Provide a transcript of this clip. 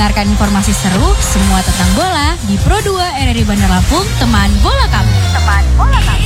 mendengarkan informasi seru semua tentang bola di Pro 2 RRI Bandar Lampung, teman bola kamu. Teman bola kamu.